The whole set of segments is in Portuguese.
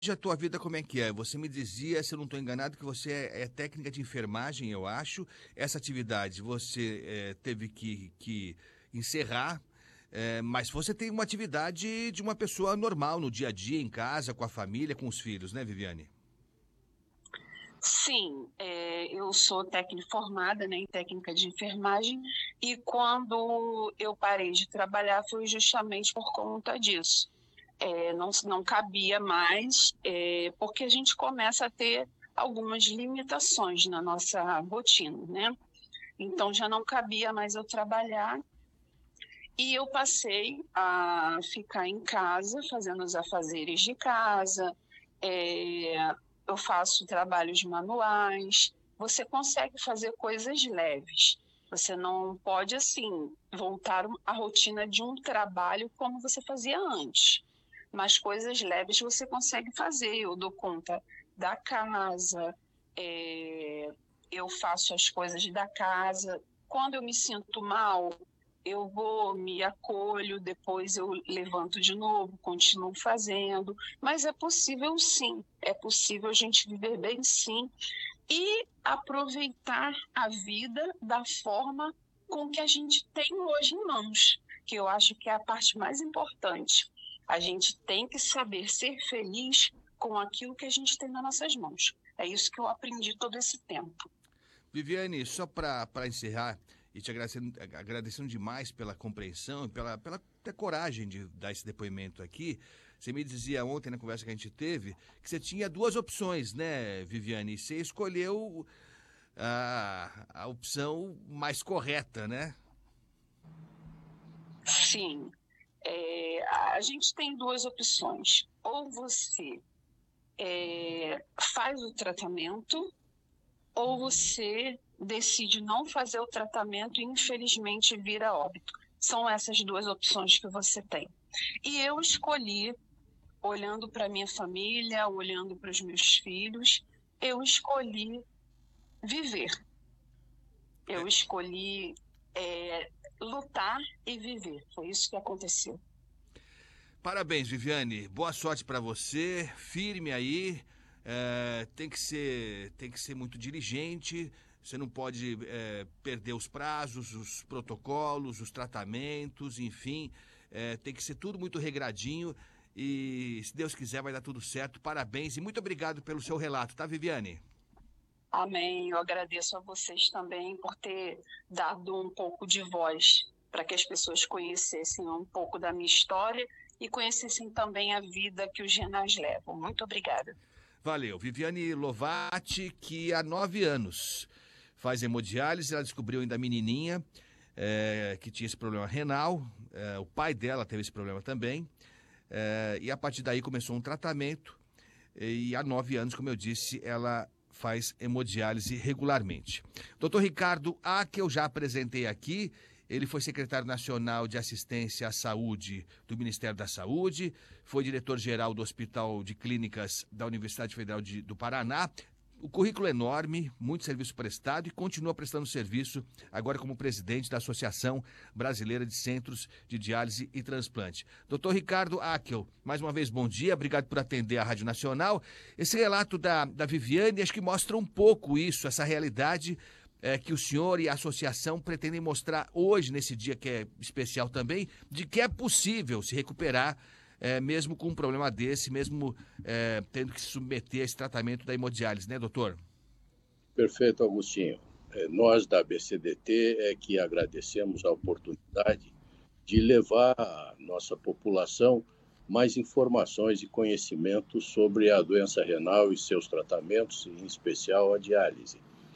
a tua vida como é que é? Você me dizia, se eu não estou enganado, que você é técnica de enfermagem, eu acho. Essa atividade você teve que encerrar, mas você tem uma atividade de uma pessoa normal no dia a dia, em casa, com a família, com os filhos, né, Viviane? Sim, eu sou técnica formada, né, em técnica de enfermagem, e quando eu parei de trabalhar foi justamente por conta disso. Não cabia mais, porque a gente começa a ter algumas limitações na nossa rotina, né? Então já não cabia mais eu trabalhar e eu passei a ficar em casa, fazendo os afazeres de casa, é, eu faço trabalhos manuais. Você consegue fazer coisas leves. Você não pode, assim, voltar à rotina de um trabalho como você fazia antes. Mas coisas leves você consegue fazer. Eu dou conta da casa, é, eu faço as coisas da casa. Quando eu me sinto mal, eu vou, me acolho, depois eu levanto de novo, continuo fazendo. Mas é possível sim, é possível a gente viver bem sim e aproveitar a vida da forma com que a gente tem hoje em mãos, que eu acho que é a parte mais importante. A gente tem que saber ser feliz com aquilo que a gente tem nas nossas mãos. É isso que eu aprendi todo esse tempo. Viviane, só para encerrar e te agradecendo demais pela compreensão e pela ter coragem de dar esse depoimento aqui. Você me dizia ontem na conversa que a gente teve que você tinha duas opções, né, Viviane? E você escolheu a opção mais correta, né? Sim, a gente tem duas opções. Ou você faz o tratamento, ou você decide não fazer o tratamento e infelizmente vira a óbito. São essas duas opções que você tem. E eu escolhi, olhando para minha família, olhando para os meus filhos, eu escolhi viver. Eu escolhi lutar e viver. Foi isso que aconteceu. Parabéns, Viviane. Boa sorte para você. Firme aí. Tem que ser muito diligente. Você não pode perder os prazos, os protocolos, os tratamentos, enfim. Tem que ser tudo muito regradinho. E se Deus quiser, vai dar tudo certo. Parabéns e muito obrigado pelo seu relato, tá, Viviane? Amém. Eu agradeço a vocês também por ter dado um pouco de voz para que as pessoas conhecessem um pouco da minha história e conhecessem também a vida que os renais levam. Muito obrigada. Valeu. Viviane Lovati, que há 9 anos faz hemodiálise, ela descobriu ainda menininha que tinha esse problema renal. O pai dela teve esse problema também. E a partir daí começou um tratamento. E há 9 anos, como eu disse, ela faz hemodiálise regularmente. Doutor Ricardo A, que eu já apresentei aqui, ele foi secretário nacional de assistência à saúde do Ministério da Saúde, foi diretor-geral do Hospital de Clínicas da Universidade Federal do Paraná. O currículo é enorme, muito serviço prestado e continua prestando serviço agora como presidente da Associação Brasileira de Centros de Diálise e Transplante. Doutor Ricardo Akel, mais uma vez bom dia, obrigado por atender a Rádio Nacional. Esse relato da Viviane acho que mostra um pouco isso, essa realidade que o senhor e a associação pretendem mostrar hoje, nesse dia que é especial também, de que é possível se recuperar mesmo com um problema desse, mesmo tendo que se submeter a esse tratamento da hemodiálise, né, doutor? Perfeito, Augustinho. Nós da BCDT é que agradecemos a oportunidade de levar à nossa população mais informações e conhecimentos sobre a doença renal e seus tratamentos, em especial a diálise.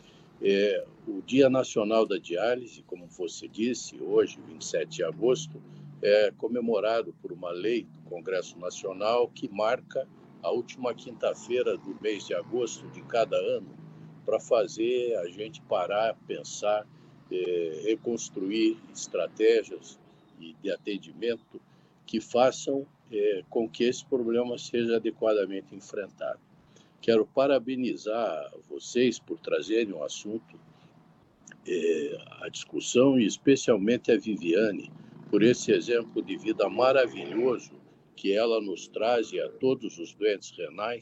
O Dia Nacional da Diálise, como você disse, hoje, 27 de agosto, é comemorado por uma lei do Congresso Nacional que marca a última quinta-feira do mês de agosto de cada ano para fazer a gente parar, pensar, reconstruir estratégias de atendimento que façam com que esse problema seja adequadamente enfrentado. Quero parabenizar vocês por trazerem o assunto à discussão e especialmente a Viviane por esse exemplo de vida maravilhoso que ela nos traz e a todos os doentes renais